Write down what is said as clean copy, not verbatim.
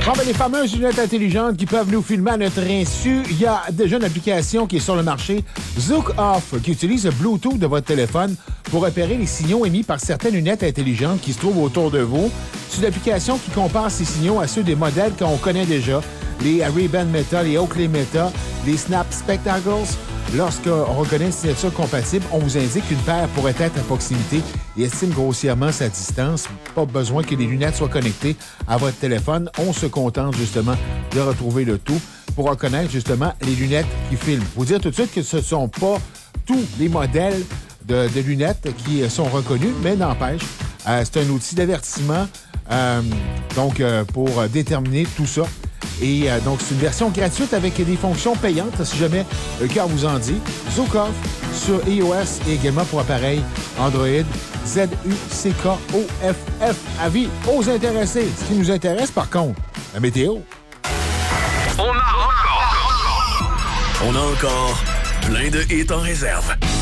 Bon, ben, les fameuses lunettes intelligentes qui peuvent nous filmer à notre insu, il y a déjà une application qui est sur le marché, Zook Off, qui utilise le Bluetooth de votre téléphone pour repérer les signaux émis par certaines lunettes intelligentes qui se trouvent autour de vous. C'est une application qui compare ces signaux à ceux des modèles qu'on connaît déjà, les Ray-Ban Meta, les Oakley Meta, les Snap Spectacles. Lorsqu'on reconnaît une signature compatible, on vous indique qu'une paire pourrait être à proximité et estime grossièrement sa distance. Pas besoin que les lunettes soient connectées à votre téléphone. On se contente justement de retrouver le tout pour reconnaître justement les lunettes qui filment. Vous dire tout de suite que ce ne sont pas tous les modèles de lunettes qui sont reconnus, mais n'empêche, c'est un outil d'avertissement pour déterminer tout ça. Et donc, c'est une version gratuite avec des fonctions payantes, si jamais le cœur vous en dit. Zook Off sur iOS et également pour appareil Android. ZUCKOFF. Avis aux intéressés. Ce qui nous intéresse, par contre, la météo. On a encore plein de hits en réserve.